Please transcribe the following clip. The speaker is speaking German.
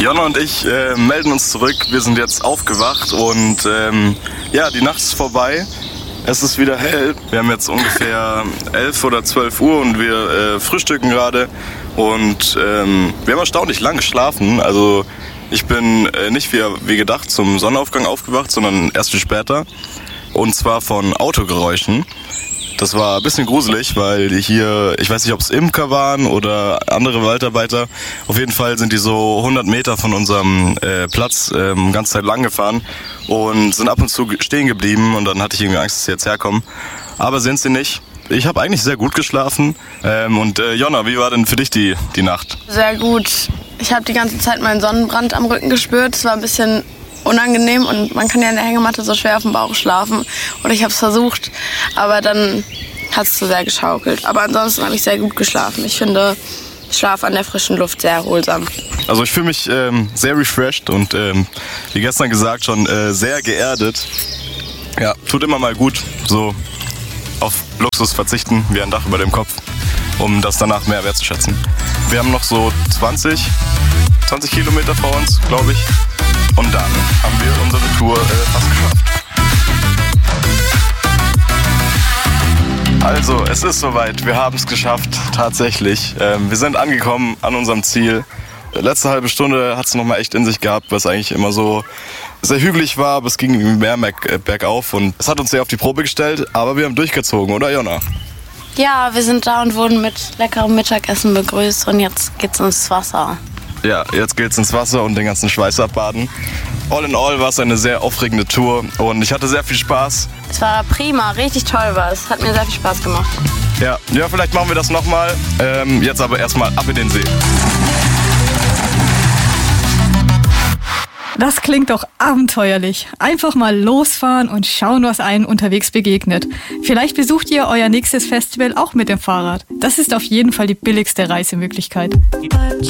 Jonna und ich melden uns zurück. Wir sind jetzt aufgewacht und die Nacht ist vorbei. Es ist wieder hell. Wir haben jetzt ungefähr 11 oder 12 Uhr und wir frühstücken gerade. Und wir haben erstaunlich lang geschlafen. Also ich bin nicht wie gedacht zum Sonnenaufgang aufgewacht, sondern erst viel später. Und zwar von Autogeräuschen. Das war ein bisschen gruselig, weil hier, ich weiß nicht, ob es Imker waren oder andere Waldarbeiter. Auf jeden Fall sind die so 100 Meter von unserem Platz ganze Zeit lang gefahren und sind ab und zu stehen geblieben. Und dann hatte ich irgendwie Angst, dass sie jetzt herkommen. Aber sind sie nicht. Ich habe eigentlich sehr gut geschlafen. Jonna, wie war denn für dich die Nacht? Sehr gut. Ich habe die ganze Zeit meinen Sonnenbrand am Rücken gespürt. Es war ein bisschen unangenehm und man kann ja in der Hängematte so schwer auf dem Bauch schlafen. Und ich habe es versucht, aber dann hat es zu sehr geschaukelt. Aber ansonsten habe ich sehr gut geschlafen. Ich finde Schlaf an der frischen Luft sehr erholsam. Also ich fühle mich sehr refreshed und wie gestern gesagt schon sehr geerdet. Ja, tut immer mal gut, so auf Luxus verzichten, wie ein Dach über dem Kopf, um das danach mehr wertzuschätzen. Wir haben noch so 20 Kilometer vor uns, glaube ich. Und dann haben wir unsere Tour fast geschafft. Also, es ist soweit. Wir haben es geschafft, tatsächlich. Wir sind angekommen an unserem Ziel. Letzte halbe Stunde hat es nochmal echt in sich gehabt, was eigentlich immer so sehr hügelig war, aber es ging mehr bergauf und es hat uns sehr auf die Probe gestellt, aber wir haben durchgezogen, oder Jonna? Ja, wir sind da und wurden mit leckerem Mittagessen begrüßt und jetzt geht's ins Wasser. Ja, jetzt geht's ins Wasser und den ganzen Schweiß abbaden. All in all war es eine sehr aufregende Tour und ich hatte sehr viel Spaß. Es war prima, richtig toll war es. Hat mir sehr viel Spaß gemacht. Ja, vielleicht machen wir das nochmal. Jetzt aber erstmal ab in den See. Das klingt doch abenteuerlich. Einfach mal losfahren und schauen, was einem unterwegs begegnet. Vielleicht besucht ihr euer nächstes Festival auch mit dem Fahrrad. Das ist auf jeden Fall die billigste Reisemöglichkeit.